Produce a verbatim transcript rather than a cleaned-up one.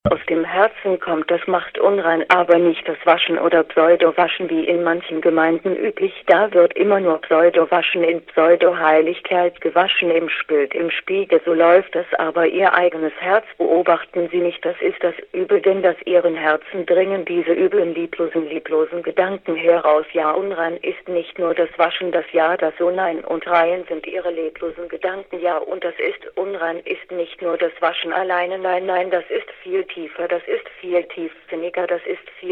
aus dem Herzen kommt, das macht unrein, aber nicht das Waschen oder Pseudo-Waschen wie in manchen Gemeinden üblich. Da wird immer nur Pseudo-Waschen in Pseudo-Heiligkeit gewaschen im Bild, im Spiegel. So läuft es, aber ihr eigenes Herz beobachten Sie nicht. Das ist das Übel, denn das Ihren Herzen dringen diese üblen, lieblosen, lieblosen Gedanken heraus. Ja, unrein ist nicht nur das Waschen, das Ja, das So, Nein und rein sind Ihre leblosen Gedanken. Ja, und das ist unrein, ist nicht nur das Waschen alleine. Nein, nein, das ist viel tiefer, das ist viel tiefsinniger, das ist viel